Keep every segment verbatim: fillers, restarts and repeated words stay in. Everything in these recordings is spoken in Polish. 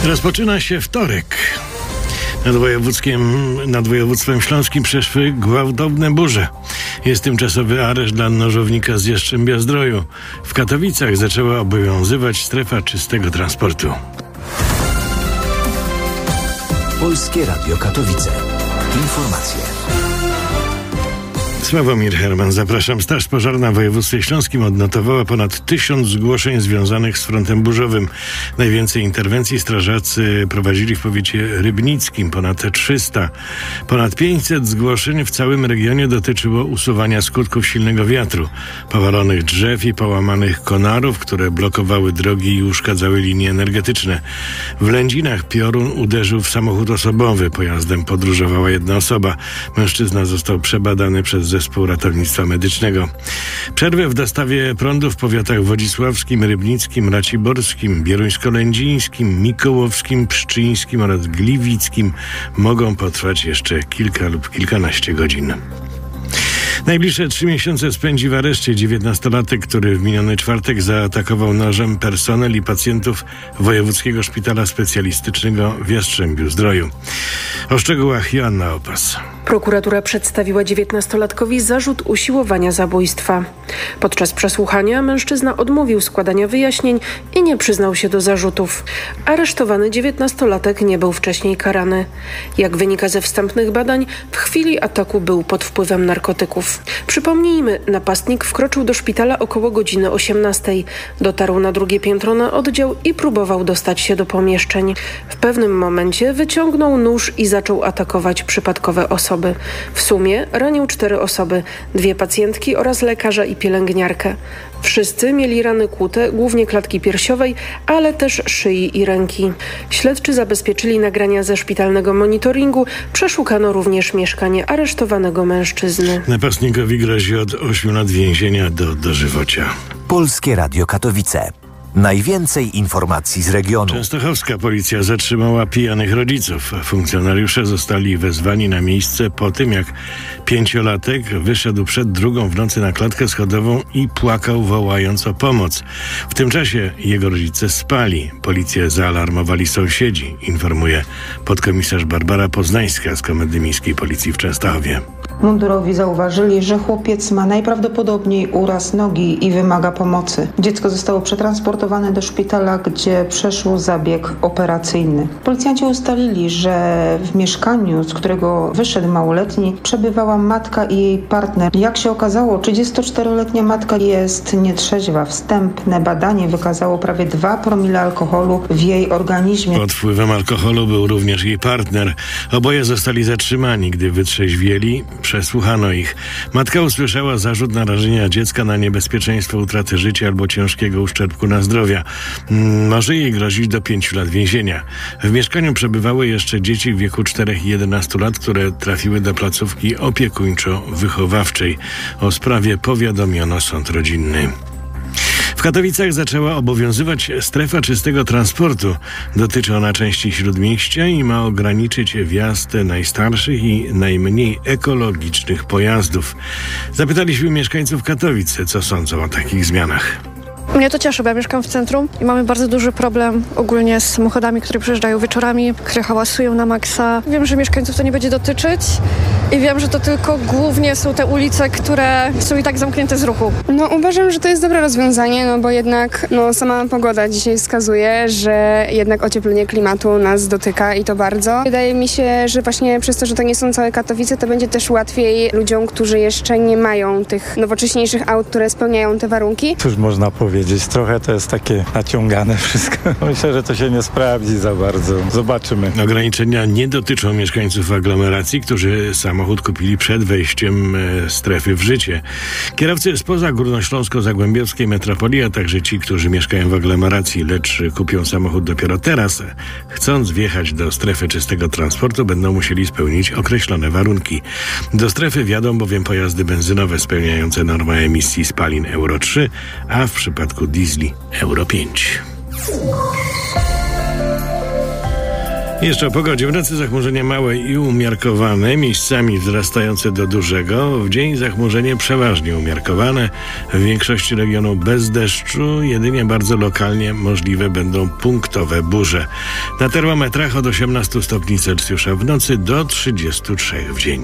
Rozpoczyna się wtorek. Nad wojewódzkim, nad województwem śląskim przeszły gwałtowne burze. Jest tymczasowy areszt dla nożownika z Jastrzębia-Zdroju. W Katowicach zaczęła obowiązywać strefa czystego transportu. Polskie Radio Katowice. Informacje. Sławomir Herman, zapraszam. Straż Pożarna w województwie śląskim odnotowała ponad tysiąc zgłoszeń związanych z frontem burzowym. Najwięcej interwencji strażacy prowadzili w powiecie rybnickim, ponad trzysta. Ponad pięćset zgłoszeń w całym regionie dotyczyło usuwania skutków silnego wiatru, powalonych drzew i połamanych konarów, które blokowały drogi i uszkadzały linie energetyczne. W Lędzinach piorun uderzył w samochód osobowy. Pojazdem podróżowała jedna osoba. Mężczyzna został przebadany przez Zespół Ratownictwa Medycznego. Przerwę w dostawie prądu w powiatach wodzisławskim, rybnickim, raciborskim, bieruńsko-lędzińskim, mikołowskim, pszczyńskim oraz gliwickim mogą potrwać jeszcze kilka lub kilkanaście godzin. Najbliższe trzy miesiące spędzi w areszcie dziewiętnastolatek, który w miniony czwartek zaatakował nożem personel i pacjentów Wojewódzkiego Szpitala Specjalistycznego w Jastrzębiu-Zdroju. O szczegółach Joanna Opas. Prokuratura przedstawiła dziewiętnastolatkowi zarzut usiłowania zabójstwa. Podczas przesłuchania mężczyzna odmówił składania wyjaśnień i nie przyznał się do zarzutów. Aresztowany dziewiętnastolatek nie był wcześniej karany. Jak wynika ze wstępnych badań, w chwili ataku był pod wpływem narkotyków. Przypomnijmy, napastnik wkroczył do szpitala około godziny osiemnastej. Dotarł na drugie piętro na oddział i próbował dostać się do pomieszczeń. W pewnym momencie wyciągnął nóż i zaczął atakować przypadkowe osoby. W sumie ranił cztery osoby, dwie pacjentki oraz lekarza i pielęgniarkę. Wszyscy mieli rany kłute, głównie klatki piersiowej, ale też szyi i ręki. Śledczy zabezpieczyli nagrania ze szpitalnego monitoringu, przeszukano również mieszkanie aresztowanego mężczyzny. Napastnikowi grozi od ośmiu lat więzienia do dożywocia. Polskie Radio Katowice. Najwięcej informacji z regionu. Częstochowska policja zatrzymała pijanych rodziców. Funkcjonariusze zostali wezwani na miejsce po tym, jak pięciolatek wyszedł przed drugą w nocy na klatkę schodową i płakał, wołając o pomoc. W tym czasie jego rodzice spali. Policję zaalarmowali sąsiedzi, informuje podkomisarz Barbara Poznańska z Komendy Miejskiej Policji w Częstochowie. Mundurowi zauważyli, że chłopiec ma najprawdopodobniej uraz nogi i wymaga pomocy. Dziecko zostało przetransportowane do szpitala, gdzie przeszło zabieg operacyjny. Policjanci ustalili, że w mieszkaniu, z którego wyszedł małoletni, przebywała matka i jej partner. Jak się okazało, trzydziestoczteroletnia matka jest nietrzeźwa. Wstępne badanie wykazało prawie dwa promile alkoholu w jej organizmie. Pod wpływem alkoholu był również jej partner. Oboje zostali zatrzymani, gdy wytrzeźwieli. Przesłuchano ich. Matka usłyszała zarzut narażenia dziecka na niebezpieczeństwo utraty życia albo ciężkiego uszczerbku na zdrowia. Może jej grozić do pięciu lat więzienia. W mieszkaniu przebywały jeszcze dzieci w wieku czterech i jedenastu lat, które trafiły do placówki opiekuńczo-wychowawczej. O sprawie powiadomiono sąd rodzinny. W Katowicach zaczęła obowiązywać strefa czystego transportu. Dotyczy ona części śródmieścia i ma ograniczyć wjazd najstarszych i najmniej ekologicznych pojazdów. Zapytaliśmy mieszkańców Katowic, co sądzą o takich zmianach. Mnie to cieszy, bo ja mieszkam w centrum i mamy bardzo duży problem ogólnie z samochodami, które przyjeżdżają wieczorami, które hałasują na maksa. Wiem, że mieszkańców to nie będzie dotyczyć i wiem, że to tylko głównie są te ulice, które są i tak zamknięte z ruchu. No uważam, że to jest dobre rozwiązanie, no bo jednak no, sama pogoda dzisiaj wskazuje, że jednak ocieplenie klimatu nas dotyka i to bardzo. Wydaje mi się, że właśnie przez to, że to nie są całe Katowice, to będzie też łatwiej ludziom, którzy jeszcze nie mają tych nowocześniejszych aut, które spełniają te warunki. Cóż można powiedzieć? Trochę to jest takie naciągane wszystko. Myślę, że to się nie sprawdzi za bardzo. Zobaczymy. Ograniczenia nie dotyczą mieszkańców aglomeracji, którzy samochód kupili przed wejściem strefy w życie. Kierowcy spoza górnośląsko-zagłębiowskiej metropolii, a także ci, którzy mieszkają w aglomeracji, lecz kupią samochód dopiero teraz, chcąc wjechać do strefy czystego transportu, będą musieli spełnić określone warunki. Do strefy wjadą bowiem pojazdy benzynowe spełniające normę emisji spalin Euro trzy, a w przypadku diesli Euro pięć. Jeszcze o pogodzie. W nocy zachmurzenie małe i umiarkowane, miejscami wzrastające do dużego. W dzień zachmurzenie przeważnie umiarkowane. W większości regionu bez deszczu. Jedynie bardzo lokalnie możliwe będą punktowe burze. Na termometrach od osiemnastu stopni Celsjusza w nocy do trzydziestu trzech w dzień.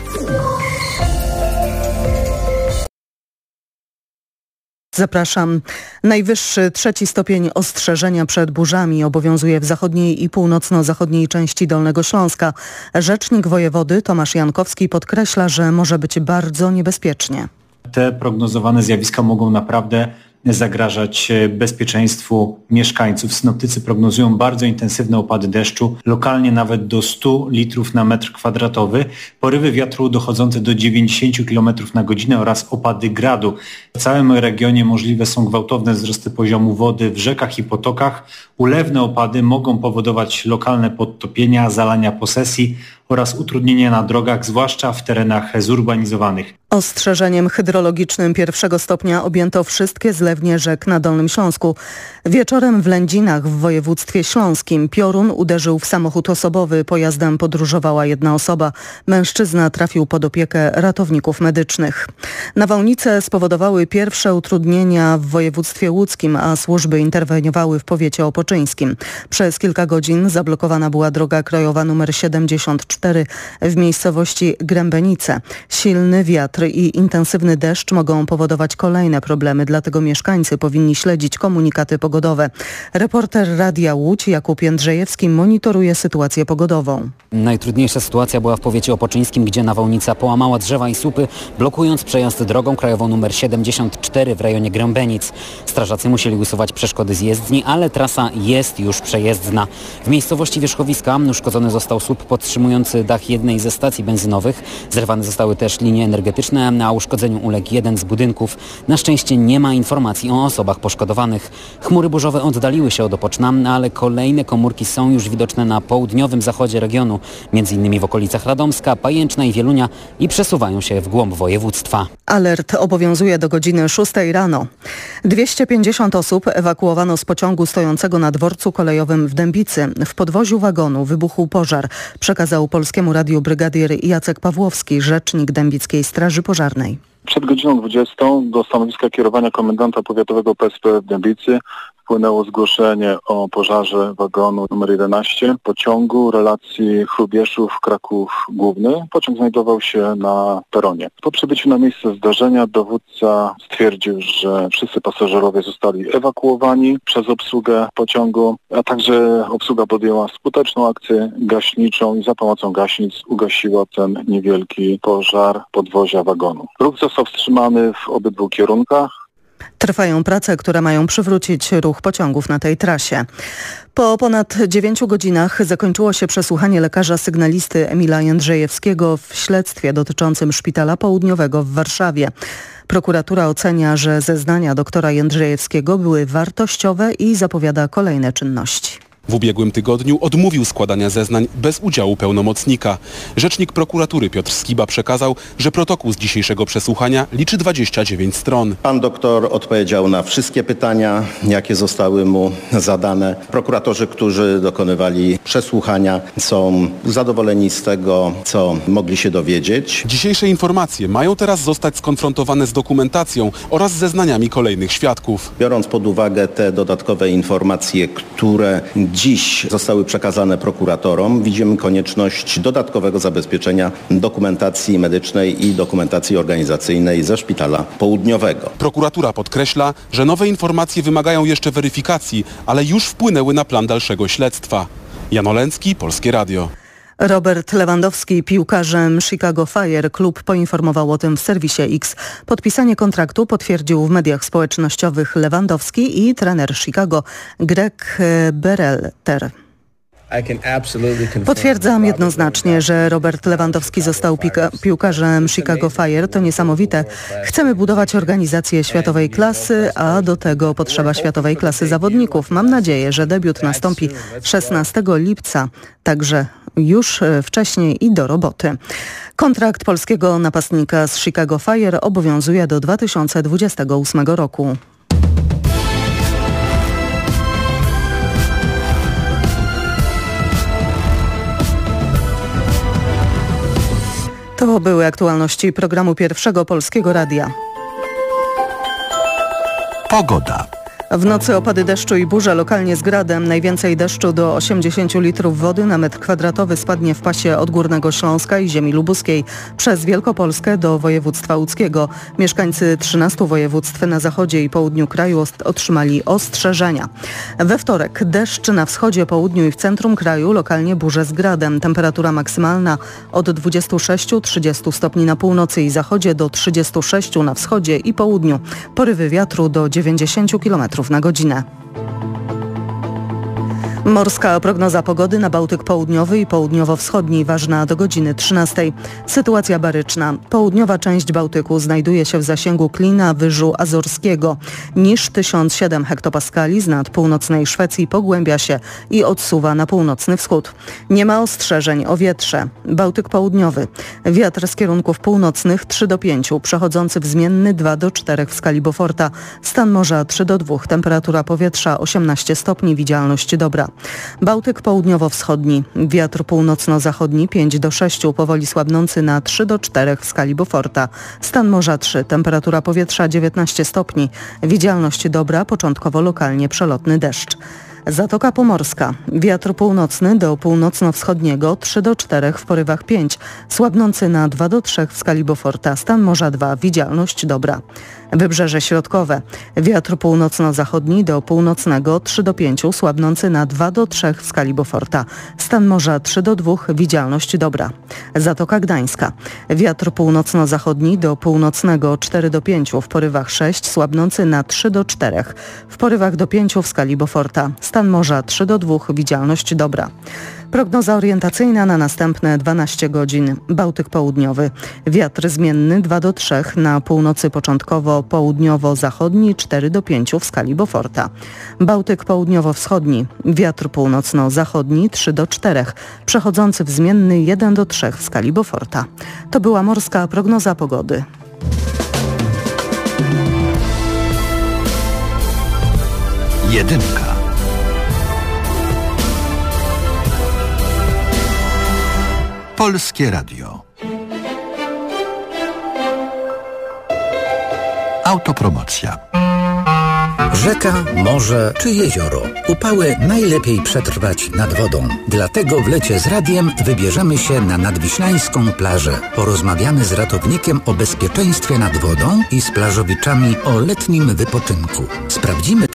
Zapraszam. Najwyższy trzeci stopień ostrzeżenia przed burzami obowiązuje w zachodniej i północno-zachodniej części Dolnego Śląska. Rzecznik wojewody Tomasz Jankowski podkreśla, że może być bardzo niebezpiecznie. Te prognozowane zjawiska mogą naprawdę zagrażać bezpieczeństwu mieszkańców. Synoptycy prognozują bardzo intensywne opady deszczu, lokalnie nawet do stu litrów na metr kwadratowy, porywy wiatru dochodzące do dziewięćdziesięciu kilometrów na godzinę oraz opady gradu. W całym regionie możliwe są gwałtowne wzrosty poziomu wody w rzekach i potokach. Ulewne opady mogą powodować lokalne podtopienia, zalania posesji oraz utrudnienia na drogach, zwłaszcza w terenach zurbanizowanych. Ostrzeżeniem hydrologicznym pierwszego stopnia objęto wszystkie zlewnie rzek na Dolnym Śląsku. Wieczorem w Lędzinach w województwie śląskim piorun uderzył w samochód osobowy. Pojazdem podróżowała jedna osoba. Mężczyzna trafił pod opiekę ratowników medycznych. Nawałnice spowodowały pierwsze utrudnienia w województwie łódzkim, a służby interweniowały w powiecie opoczyńskim. Przez kilka godzin zablokowana była droga krajowa nr siedemdziesiąt cztery w miejscowości Grębenice. Silny wiatr i intensywny deszcz mogą powodować kolejne problemy, dlatego mieszkańcy powinni śledzić komunikaty pogodowe. Reporter Radia Łódź Jakub Jędrzejewski monitoruje sytuację pogodową. Najtrudniejsza sytuacja była w powiecie opoczyńskim, gdzie nawałnica połamała drzewa i słupy, blokując przejazd drogą krajową nr siedemdziesiąt cztery w rejonie Grębenic. Strażacy musieli usuwać przeszkody z jezdni, ale trasa jest już przejezdna. W miejscowości Wierzchowiska uszkodzony został słup podtrzymujący dach jednej ze stacji benzynowych. Zerwane zostały też linie energetyczne, a uszkodzeniu uległ jeden z budynków. Na szczęście nie ma informacji o osobach poszkodowanych. Chmury burzowe oddaliły się od Opoczna, ale kolejne komórki są już widoczne na południowym zachodzie regionu, między innymi w okolicach Radomska, Pajęczna i Wielunia i przesuwają się w głąb województwa. Alert obowiązuje do godziny szóstej rano. dwieście pięćdziesiąt osób ewakuowano z pociągu stojącego na dworcu kolejowym w Dębicy. W podwoziu wagonu wybuchł pożar, przekazał Polskiemu Radiu brygadier Jacek Pawłowski, rzecznik Dębickiej Straży Pożarnej. Przed godziną dwudziestą do stanowiska kierowania komendanta powiatowego P S P w Dębicy wpłynęło zgłoszenie o pożarze wagonu numer jedenaście pociągu relacji Hrubieszów-Kraków Główny. Pociąg znajdował się na peronie. Po przybyciu na miejsce zdarzenia dowódca stwierdził, że wszyscy pasażerowie zostali ewakuowani przez obsługę pociągu, a także obsługa podjęła skuteczną akcję gaśniczą i za pomocą gaśnic ugasiła ten niewielki pożar podwozia wagonu. Ruch został wstrzymany w obydwu kierunkach. Trwają prace, które mają przywrócić ruch pociągów na tej trasie. Po ponad dziewięciu godzinach zakończyło się przesłuchanie lekarza sygnalisty Emila Jędrzejewskiego w śledztwie dotyczącym Szpitala Południowego w Warszawie. Prokuratura ocenia, że zeznania doktora Jędrzejewskiego były wartościowe i zapowiada kolejne czynności. W ubiegłym tygodniu odmówił składania zeznań bez udziału pełnomocnika. Rzecznik prokuratury Piotr Skiba przekazał, że protokół z dzisiejszego przesłuchania liczy dwadzieścia dziewięć stron. Pan doktor odpowiedział na wszystkie pytania, jakie zostały mu zadane. Prokuratorzy, którzy dokonywali przesłuchania, są zadowoleni z tego, co mogli się dowiedzieć. Dzisiejsze informacje mają teraz zostać skonfrontowane z dokumentacją oraz zeznaniami kolejnych świadków. Biorąc pod uwagę te dodatkowe informacje, które dziś zostały przekazane prokuratorom, widzimy konieczność dodatkowego zabezpieczenia dokumentacji medycznej i dokumentacji organizacyjnej ze Szpitala Południowego. Prokuratura podkreśla, że nowe informacje wymagają jeszcze weryfikacji, ale już wpłynęły na plan dalszego śledztwa. Jan Oleński, Polskie Radio. Robert Lewandowski piłkarzem Chicago Fire. Klub poinformował o tym w serwisie X. Podpisanie kontraktu potwierdził w mediach społecznościowych Lewandowski i trener Chicago Greg Berhalter. Potwierdzam jednoznacznie, że Robert Lewandowski został pika- piłkarzem Chicago Fire. To niesamowite. Chcemy budować organizację światowej klasy, a do tego potrzeba światowej klasy zawodników. Mam nadzieję, że debiut nastąpi szesnastego lipca, także już wcześniej i do roboty. Kontrakt polskiego napastnika z Chicago Fire obowiązuje do dwa tysiące dwudziestego ósmego roku. To były aktualności programu Pierwszego Polskiego Radia. Pogoda. W nocy opady deszczu i burze, lokalnie z gradem. Najwięcej deszczu do osiemdziesiąt litrów wody na metr kwadratowy spadnie w pasie od Górnego Śląska i ziemi lubuskiej przez Wielkopolskę do województwa łódzkiego. Mieszkańcy trzynastu województw na zachodzie i południu kraju otrzymali ostrzeżenia. We wtorek deszcz na wschodzie, południu i w centrum kraju, lokalnie burze z gradem. Temperatura maksymalna od dwudziestu sześciu do trzydziestu stopni na północy i zachodzie do trzydziestu sześciu na wschodzie i południu. Porywy wiatru do dziewięćdziesięciu kilometrów na godzinę. Morska prognoza pogody na Bałtyk Południowy i Południowo-Wschodni, ważna do godziny trzynastej. Sytuacja baryczna. Południowa część Bałtyku znajduje się w zasięgu klina Wyżu Azorskiego. Niż tysiąc siedem hektopaskali z nad północnej Szwecji pogłębia się i odsuwa na północny wschód. Nie ma ostrzeżeń o wietrze. Bałtyk Południowy. Wiatr z kierunków północnych trzy do pięciu, przechodzący w zmienny dwa do czterech w skali Beauforta. Stan morza trzy do dwóch, temperatura powietrza osiemnaście stopni, widzialność dobra. Bałtyk Południowo-Wschodni. Wiatr północno-zachodni pięć do sześciu, powoli słabnący na trzy do czterech w skali Beauforta. Stan morza trzy, temperatura powietrza dziewiętnaście stopni, widzialność dobra, początkowo lokalnie przelotny deszcz. Zatoka Pomorska. Wiatr północny do północno-wschodniego trzy do czterech, w porywach pięć, słabnący na dwa do trzech w skali Beauforta. Stan morza dwa, widzialność dobra. Wybrzeże Środkowe. Wiatr północno-zachodni do północnego trzy do pięciu, słabnący na dwa do trzech w skali Beauforta. Stan morza trzy do dwóch, widzialność dobra. Zatoka Gdańska. Wiatr północno-zachodni do północnego cztery do pięciu, w porywach sześć, słabnący na trzy do czterech, w porywach do pięciu w skali Beauforta. Stan morza trzy do dwóch, widzialność dobra. Prognoza orientacyjna na następne dwanaście godzin. Bałtyk Południowy. Wiatr zmienny dwa do trzech, na północy początkowo południowo-zachodni cztery do pięciu w skali Beauforta. Bałtyk Południowo-Wschodni. Wiatr północno-zachodni trzy do czterech, przechodzący w zmienny jeden do trzech w skali Beauforta. To była morska prognoza pogody. Jedynka. Polskie Radio. Autopromocja. Rzeka, morze czy jezioro. Upały najlepiej przetrwać nad wodą. Dlatego w lecie z radiem wybierzemy się na nadwiślańską plażę. Porozmawiamy z ratownikiem o bezpieczeństwie nad wodą i z plażowiczami o letnim wypoczynku. Sprawdzimy